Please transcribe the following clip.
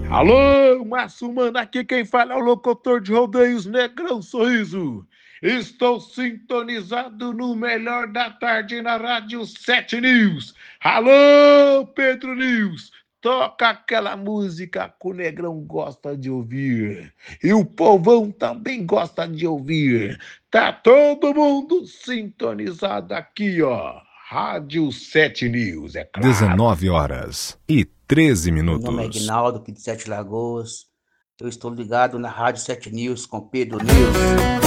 Alô, Massumana, aqui quem fala é o locutor de rodeios Negrão Sorriso. Estou sintonizado no melhor da tarde na Rádio 7 News. Alô, Pedro News, toca aquela música que o Negrão gosta de ouvir. E o povão também gosta de ouvir. Tá todo mundo sintonizado aqui, ó. Rádio 7 News, é claro. 19h13. Meu nome é Aguinaldo, aqui de Sete Lagoas. Eu estou ligado na Rádio 7 News com Pedro News.